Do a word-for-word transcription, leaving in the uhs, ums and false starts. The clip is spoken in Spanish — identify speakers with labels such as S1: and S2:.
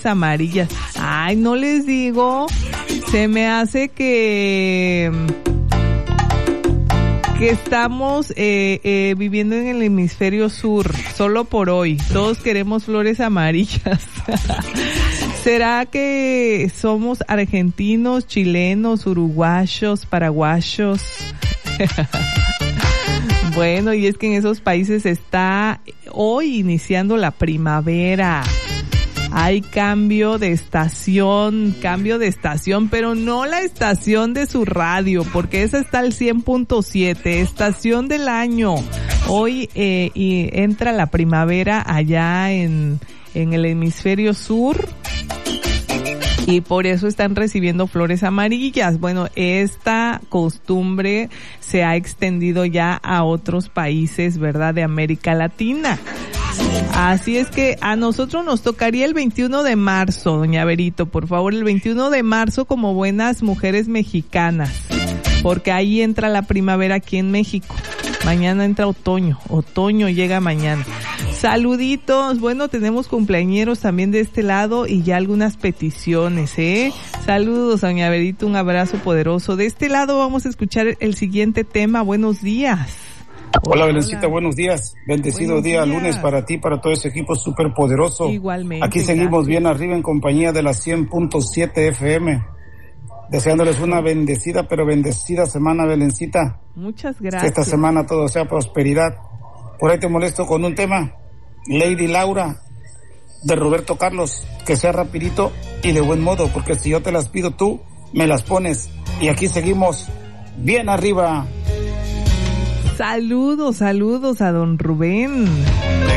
S1: flores amarillas. Ay, no les digo, se me hace que... que estamos eh, eh, viviendo en el hemisferio sur, solo por hoy. Todos queremos flores amarillas. ¿Será que somos argentinos, chilenos, uruguayos, paraguayos? Bueno, y es que en esos países está hoy iniciando la primavera. Hay cambio de estación, cambio de estación, pero no la estación de su radio, porque esa está al cien punto siete, estación del año. Hoy eh, y entra la primavera allá en, en el hemisferio sur. Y por eso están recibiendo flores amarillas. Bueno, esta costumbre se ha extendido ya a otros países, ¿verdad?, de América Latina. Así es que a nosotros nos tocaría el veintiuno de marzo, doña Berito, por favor, el veintiuno de marzo como buenas mujeres mexicanas, porque ahí entra la primavera aquí en México. Mañana entra otoño, otoño llega mañana. Saluditos, bueno, tenemos cumpleañeros también de este lado y ya algunas peticiones, ¿eh? Saludos, doña Berito, un abrazo poderoso. De este lado vamos a escuchar el siguiente tema. Buenos días.
S2: Hola, Belencita, buenos días. Bendecido buenos día, días. Lunes para ti, para todo ese equipo súper poderoso.
S1: Igualmente.
S2: Aquí seguimos gracias. Bien arriba en compañía de la cien punto siete F M. Deseándoles una bendecida, pero bendecida semana, Belencita.
S1: Muchas gracias.
S2: Que esta semana todo sea prosperidad. Por ahí te molesto con un tema. Lady Laura, de Roberto Carlos, que sea rapidito y de buen modo, porque si yo te las pido tú, me las pones. Y aquí seguimos bien arriba.
S1: Saludos, saludos a don Rubén.